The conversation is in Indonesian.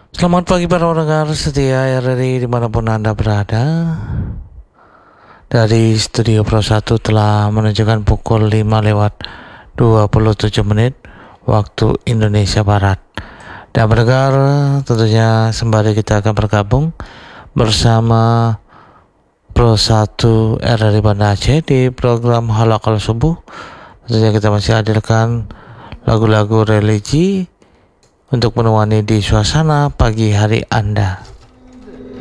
Selamat pagi para pendengar setia RRI dimanapun Anda berada. Dari Studio Pro 1 telah menunjukkan pukul 5 lewat 27 menit waktu Indonesia Barat. Dan pendengar, tentunya sembari kita akan bergabung bersama Pro 1 RRI Banda Aceh di program Halakal Subuh. Tentunya kita masih hadirkan lagu-lagu religi untuk menemani di suasana pagi hari Anda.